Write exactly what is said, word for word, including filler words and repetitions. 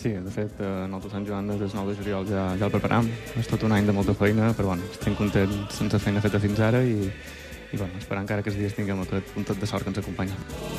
Sí, de fet, en el de Sant Joan des del nou de juliol ja, ja el preparam. És tot un any de molta feina, però bueno, estem contents sense feina feta fins ara i, i bueno, esperant encara que els dies tinguem aquest punt de sort que ens acompanya.